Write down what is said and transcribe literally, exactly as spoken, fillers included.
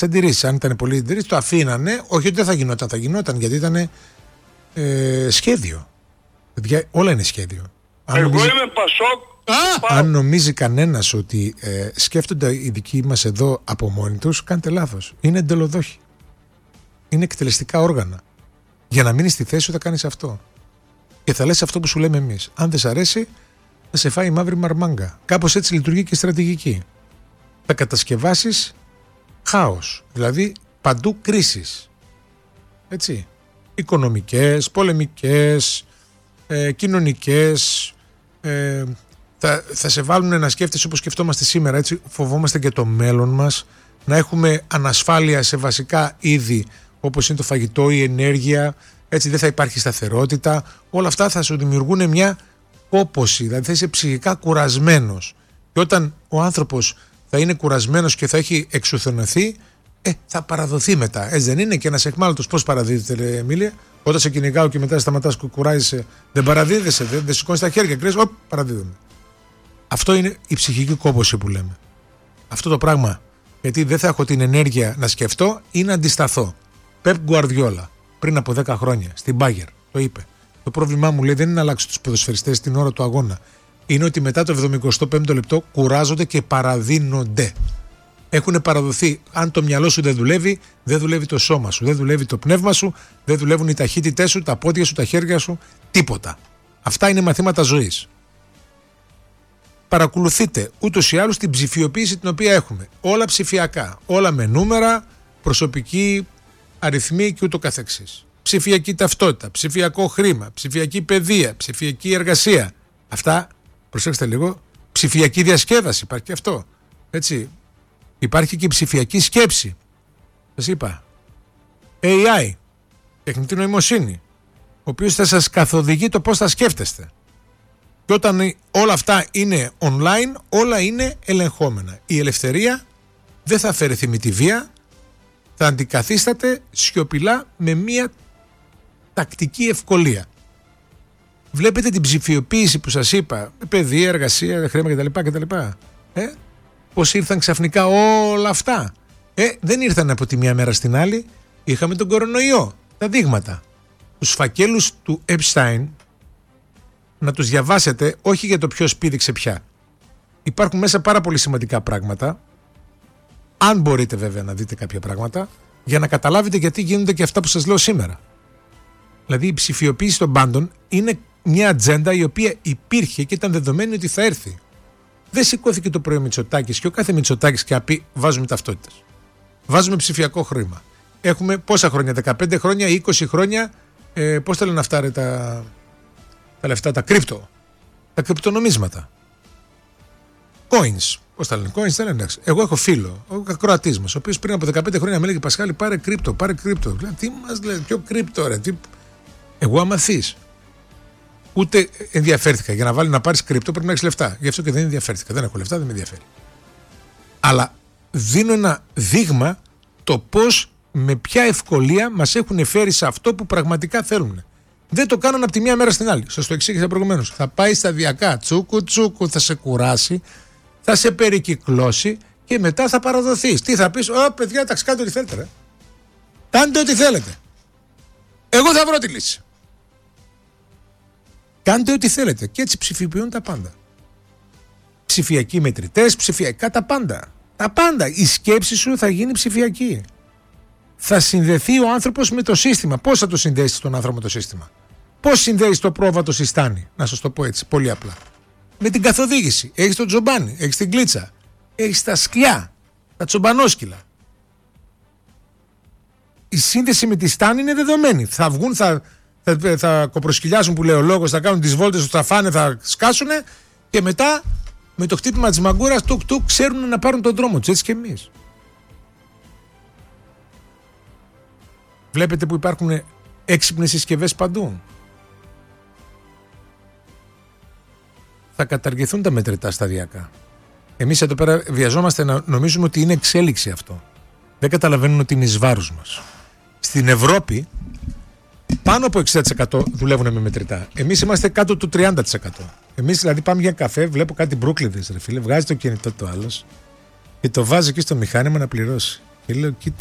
αντιρρήσεις. Αν ήταν πολύ αντιρρήσεις, το αφήνανε. Όχι ότι δεν θα γινόταν, θα γινόταν γιατί ήταν ε, σχέδιο. Παιδιά, όλα είναι σχέδιο. Αν Εγώ νομίζει... είμαι Πασόκ. Αν νομίζει κανένας ότι ε, σκέφτονται οι δικοί μας εδώ από μόνοι τους, κάντε λάθος. Είναι εντελοδόχοι. Είναι εκτελεστικά όργανα. Για να μείνεις στη θέση σου θα κάνεις αυτό. Και θα λες αυτό που σου λέμε εμείς. Αν δεν σ' αρέσει, θα σε φάει η μαύρη μαρμάγκα. Κάπως έτσι λειτουργεί και η στρατηγική. Θα κατασκευάσεις χάος. Δηλαδή παντού κρίσεις. Έτσι. Οικονομικές, πολεμικές, ε, κοινωνικές. Ε, θα, θα σε βάλουν να σκέφτεσαι όπως σκεφτόμαστε σήμερα. Έτσι. Φοβόμαστε και το μέλλον μας. Να έχουμε ανασφάλεια σε βασικά είδη όπως είναι το φαγητό, η ενέργεια. Έτσι δεν θα υπάρχει σταθερότητα. Όλα αυτά θα σου δημιουργούν μια κόπωση. Δηλαδή θα είσαι ψυχικά κουρασμένος. Και όταν ο άνθρωπος θα είναι κουρασμένος και θα έχει εξουθενωθεί, ε, θα παραδοθεί μετά. Έτσι δεν είναι? Και ένας εχμάλωτος πώς παραδίδεται, λέει, Εμίλια? Όταν σε κυνηγάω και μετά σταματάς και κουράζεσαι, δεν παραδίδεσαι, δεν, δεν σηκώνεις τα χέρια και λες, όπ, παραδίδομαι. Αυτό είναι η ψυχική κόπωση που λέμε. Αυτό το πράγμα, γιατί δεν θα έχω την ενέργεια να σκεφτώ ή να αντισταθώ. Πεπ Γκουαρδιόλα, πριν από δέκα χρόνια, στην Μπάγερ, το είπε. Το πρόβλημά μου, λέει, δεν είναι να αλλάξει τους ποδοσφαιριστές την ώρα του αγώνα. Είναι ότι μετά το εβδομηκοστό πέμπτο λεπτό κουράζονται και παραδίνονται. Έχουν παραδοθεί. Αν το μυαλό σου δεν δουλεύει, δεν δουλεύει το σώμα σου, δεν δουλεύει το πνεύμα σου, δεν δουλεύουν οι ταχύτητές σου, τα πόδια σου, τα χέρια σου, τίποτα. Αυτά είναι μαθήματα ζωής. Παρακολουθείτε ούτως ή άλλως την ψηφιοποίηση την οποία έχουμε. Όλα ψηφιακά, όλα με νούμερα, προσωπική αριθμοί και ούτω καθεξής. Ψηφιακή ταυτότητα, ψηφιακό χρήμα, ψηφιακή παιδεία, ψηφιακή εργασία. Αυτά, προσέξτε λίγο, ψηφιακή διασκέδαση, υπάρχει και αυτό. Έτσι. Υπάρχει και η ψηφιακή σκέψη. Σας είπα. έι άι, τεχνητή νοημοσύνη, ο οποίος θα σας καθοδηγεί το πώς θα σκέφτεστε. Και όταν όλα αυτά είναι online, όλα είναι ελεγχόμενα. Η ελευθερία δεν θα αφαιρεθεί με τη βία, θα αντικαθίσταται σιωπηλά με μια τακτική ευκολία. Βλέπετε την ψηφιοποίηση που σας είπα, παιδεία, εργασία, χρήμα κτλ. κτλ. Ε, πώς ήρθαν ξαφνικά όλα αυτά. Ε, δεν ήρθαν από τη μία μέρα στην άλλη. Είχαμε τον κορονοϊό, τα δείγματα. Τους φακέλους του Epstein, να τους διαβάσετε, όχι για το ποιος πήδηξε πια. Υπάρχουν μέσα πάρα πολύ σημαντικά πράγματα, αν μπορείτε βέβαια να δείτε κάποια πράγματα, για να καταλάβετε γιατί γίνονται και αυτά που σας λέω σήμερα. Δηλαδή η ψηφιοποίηση των πάντων είναι μια ατζέντα η οποία υπήρχε και ήταν δεδομένη ότι θα έρθει. Δεν σηκώθηκε το πρωί ο Μητσοτάκης και ο κάθε Μητσοτάκης και να πει βάζουμε ταυτότητες. Βάζουμε ψηφιακό χρήμα. Έχουμε πόσα χρόνια, δεκαπέντε χρόνια, είκοσι χρόνια, ε, πώς τα λένε αυτά ρε, τα, τα λεφτά, τα κρύπτο, τα κρυπτονομίσματα. Coins. Πώς τα λένε, coins, τα λένε. Εγώ έχω φίλο, ο ακροατής μας, ο οποίος πριν από δεκαπέντε χρόνια με έλεγε Πασχάλη, πάρε κρύπτο, πάρε κρύπτο. Λέω, τι μας λέει, ποιο κρύπτο, ρε. Τι... Εγώ, άμα θείς, ούτε ενδιαφέρθηκα. Για να βάλει να πάρεις κρύπτο πρέπει να έχεις λεφτά. Γι' αυτό και δεν ενδιαφέρθηκα. Δεν έχω λεφτά, δεν με ενδιαφέρει. Αλλά δίνω ένα δείγμα το πώς με ποια ευκολία μας έχουν φέρει σε αυτό που πραγματικά θέλουν. Δεν το κάνουν από τη μία μέρα στην άλλη. Σας το εξήγησα προηγουμένως. Θα πάει σταδιακά, τσούκου τσούκου, θα σε κουράσει, θα σε περικυκλώσει και μετά θα παραδοθείς. Τι θα πεις, Ω παιδιά, τα κάντε ό,τι θέλετε. Ρε. Κάντε ό,τι θέλετε. Εγώ θα βρω τη λύση. Κάντε ό,τι θέλετε. Και έτσι ψηφιοποιούν τα πάντα. Ψηφιακοί μετρητές, ψηφιακά τα πάντα. Τα πάντα. Η σκέψη σου θα γίνει ψηφιακή. Θα συνδεθεί ο άνθρωπος με το σύστημα. Πώς θα το συνδέσεις τον άνθρωπο με το σύστημα? Πώς συνδέεις το πρόβατο στη στάνη? Να σας το πω έτσι, πολύ απλά. Με την καθοδήγηση. Έχεις το τζομπάνι, έχεις την κλίτσα, έχεις τα σκιά, τα τσομπανόσκυλα. Η σύνδεση με τη στάνη είναι δεδομένη. Θα βγουν, θα, θα, θα κοπροσκυλιάσουν που λέει ο λόγος, θα κάνουν τις βόλτες, θα φάνε, θα σκάσουνε και μετά με το χτύπημα της μαγκούρας τουκ τουκ ξέρουν να πάρουν τον δρόμο τους. Έτσι και εμείς. Βλέπετε που υπάρχουν έξυπνες συσκευές παντού. Θα καταργηθούν τα μετρητά σταδιακά. Εμείς εδώ πέρα βιαζόμαστε να νομίζουμε ότι είναι εξέλιξη αυτό. Δεν καταλαβαίνουν ότι είναι εις βάρος μας. Στην Ευρώπη πάνω από εξήντα τοις εκατό δουλεύουν με μετρητά. Εμείς είμαστε κάτω του τριάντα τοις εκατό. Εμείς δηλαδή πάμε για καφέ, βλέπω κάτι μπρούκλιδες ρε φίλε, βγάζει το κινητό το άλλος και το βάζει εκεί στο μηχάνημα να πληρώσει. Και λέω, κοίτα.